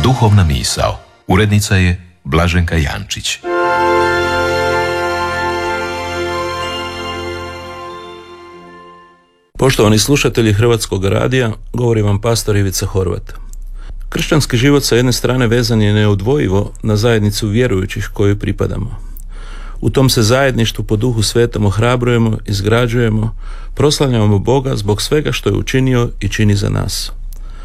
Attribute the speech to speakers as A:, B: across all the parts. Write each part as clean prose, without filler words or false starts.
A: Duhovna misao. Urednica je Blaženka Jančić.
B: Poštovani slušatelji Hrvatskog radija, govori vam pastor Ivica Horvat. Kršćanski život sa jedne strane vezan je neodvojivo na zajednicu vjerujućih kojoj pripadamo. U tom se zajedništvu po Duhu Svetom ohrabrujemo, izgrađujemo, proslavljamo Boga zbog svega što je učinio i čini za nas.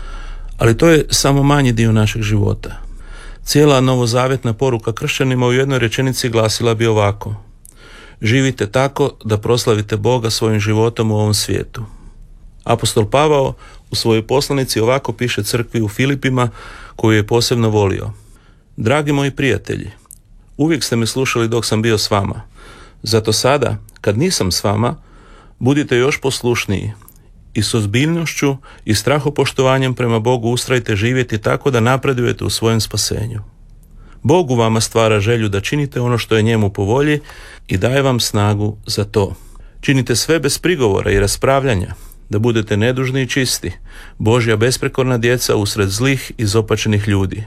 B: Ali to je samo manji dio našeg života. Cijela novozavjetna poruka kršćanima u jednoj rečenici glasila bi ovako: živite tako da proslavite Boga svojim životom u ovom svijetu. Apostol Pavao u svojoj poslanici ovako piše crkvi u Filipima, koju je posebno volio: dragi moji prijatelji, uvijek ste me slušali dok sam bio s vama. Zato sada, kad nisam s vama, budite još poslušniji i s ozbiljnošću i strahopoštovanjem prema Bogu ustrajte živjeti tako da napredujete u svojem spasenju. Bog u vama stvara želju da činite ono što je njemu po volji i daje vam snagu za to. Činite sve bez prigovora i raspravljanja, da budete nedužni i čisti, Božja besprekorna djeca usred zlih i izopačenih ljudi.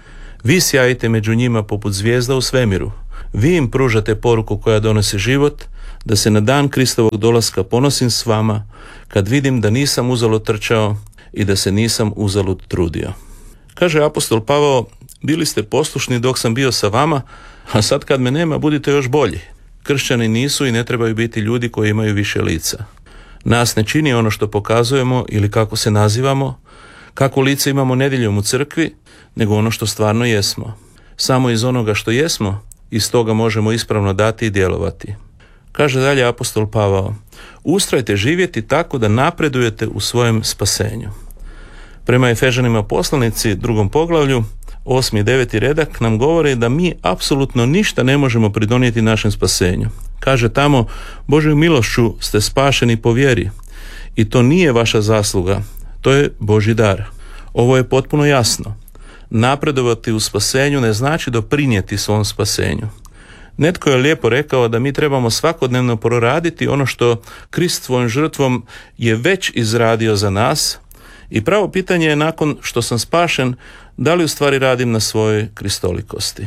B: Vi sjajite među njima poput zvijezda u svemiru. Vi im pružate poruku koja donosi život, da se na dan Kristovog dolaska ponosim s vama, kad vidim da nisam uzalud trčao i da se nisam uzalud trudio. Kaže apostol Pavao: bili ste poslušni dok sam bio sa vama, a sad kad me nema budite još bolji. Kršćani nisu i ne trebaju biti ljudi koji imaju više lica. Nas ne čini ono što pokazujemo ili kako se nazivamo, kako lice imamo nedjeljom u crkvi, nego ono što stvarno jesmo. Samo iz onoga što jesmo, iz toga možemo ispravno dati i djelovati. Kaže dalje apostol Pavao: ustrajte živjeti tako da napredujete u svojem spasenju. Prema Efežanima poslanici 2. poglavlju 8. i 9. redak nam govori da mi apsolutno ništa ne možemo pridonijeti našem spasenju. Kaže tamo: Božjom milošću ste spašeni po vjeri i to nije vaša zasluga, to je Božji dar. Ovo je potpuno jasno. Napredovati u spasenju ne znači doprinijeti svom spasenju. Netko je lijepo rekao da mi trebamo svakodnevno proraditi ono što Krist svojom žrtvom je već izradio za nas, i pravo pitanje je, nakon što sam spašen, da li u stvari radim na svojoj kristolikosti.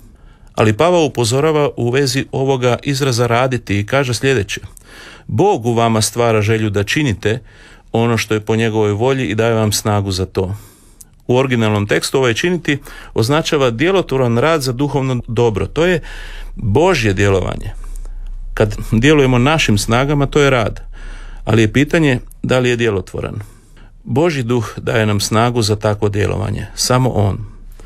B: Ali Pavao upozorava u vezi ovoga izraza raditi i kaže sljedeće: Bog u vama stvara želju da činite ono što je po njegovoj volji i daje vam snagu za to. U originalnom tekstu ovaj činiti označava djelotvoran rad za duhovno dobro. To je Božje djelovanje. Kad djelujemo našim snagama, to je rad. Ali je pitanje da li je djelotvoran. Božji duh daje nam snagu za takvo djelovanje. Samo on.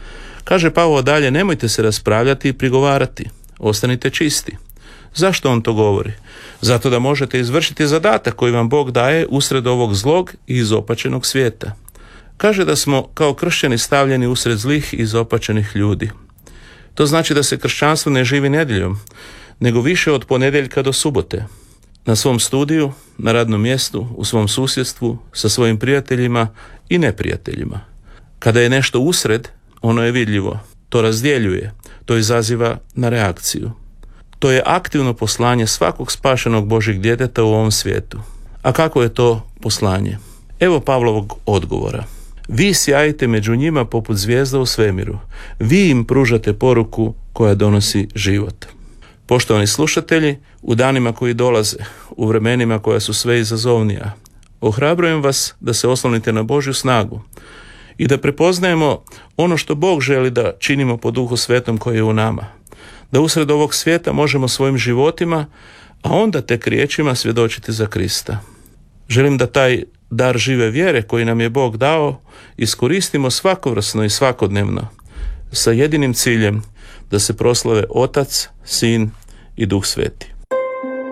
B: Kaže Pavao dalje: nemojte se raspravljati i prigovarati. Ostanite čisti. Zašto on to govori? Zato da možete izvršiti zadatak koji vam Bog daje usred ovog zlog i izopačenog svijeta. Kaže da smo kao kršćani stavljeni usred zlih i izopačenih ljudi. To znači da se kršćanstvo ne živi nedjeljom, nego više od ponedjeljka do subote. Na svom studiju, na radnom mjestu, u svom susjedstvu, sa svojim prijateljima i neprijateljima. Kada je nešto usred, ono je vidljivo. To razdjeljuje, to izaziva na reakciju. To je aktivno poslanje svakog spašenog Božjeg djeteta u ovom svijetu. A kako je to poslanje? Evo Pavlovog odgovora. Vi sjajite među njima poput zvijezda u svemiru. Vi im pružate poruku koja donosi život. Poštovani slušatelji, u danima koji dolaze, u vremenima koja su sve izazovnija, ohrabrujem vas da se oslonite na Božju snagu i da prepoznajemo ono što Bog želi da činimo po Duhu Svetom koji je u nama. Da usred ovog svijeta možemo svojim životima, a onda tek riječima svjedočiti za Krista. Želim da taj dar žive vjere koji nam je Bog dao iskoristimo svakovrsno i svakodnevno, sa jedinim ciljem da se proslave Otac, Sin i Duh Sveti.